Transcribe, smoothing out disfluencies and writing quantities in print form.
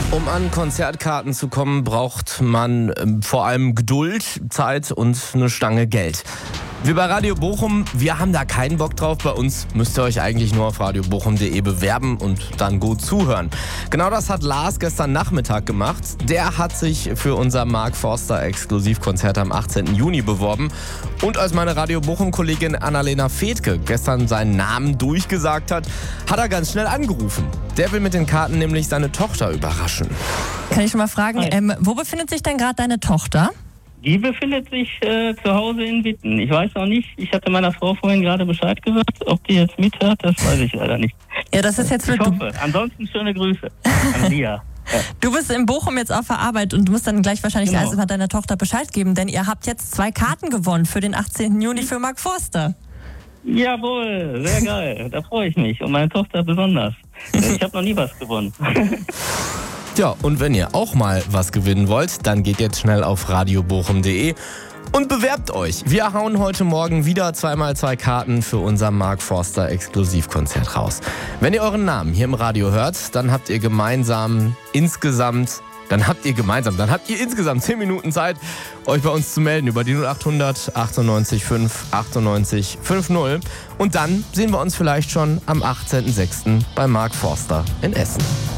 Um an Konzertkarten zu kommen, braucht man vor allem Geduld, Zeit und eine Stange Geld. Wir bei Radio Bochum, wir haben da keinen Bock drauf. Bei uns müsst ihr euch eigentlich nur auf radiobochum.de bewerben und dann gut zuhören. Genau das hat Lars gestern Nachmittag gemacht. Der hat sich für unser Mark Forster Exklusivkonzert am 18. Juni beworben. Und als meine Radio Bochum-Kollegin Annalena Fedke gestern seinen Namen durchgesagt hat, hat er ganz schnell angerufen. Der will mit den Karten nämlich seine Tochter überraschen. Kann ich schon mal fragen, wo befindet sich denn gerade deine Tochter? Die befindet sich zu Hause in Witten. Ich weiß noch nicht, ich hatte meiner Frau vorhin gerade Bescheid gesagt, ob die jetzt mithört, das weiß ich leider nicht. Ja, das ist jetzt Ich hoffe. Ansonsten schöne Grüße an Lia. Ja. Du bist in Bochum jetzt auf der Arbeit und du musst dann gleich wahrscheinlich Genau. erst mal deiner Tochter Bescheid geben, denn ihr habt jetzt 2 Karten gewonnen für den 18. Juni für Mark Forster. Jawohl, sehr geil. Da freue ich mich und meine Tochter besonders. Ich habe noch nie was gewonnen. Ja, und wenn ihr auch mal was gewinnen wollt, dann geht jetzt schnell auf radiobochum.de und bewerbt euch. Wir hauen heute Morgen wieder 2x2 Karten für unser Mark Forster Exklusivkonzert raus. Wenn ihr euren Namen hier im Radio hört, dann habt ihr insgesamt 10 Minuten Zeit, euch bei uns zu melden über die 0800 98 5 98 50. Und dann sehen wir uns vielleicht schon am 18.06. bei Mark Forster in Essen.